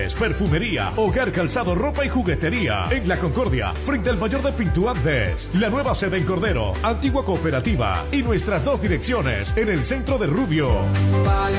exteriores, perfumería, hogar, calzado, ropa y juguetería. En La Concordia, frente al mayor de Pinto Andes. La nueva sede en Cordero, antigua cooperativa. Y nuestras 2 direcciones en el centro de Rubio.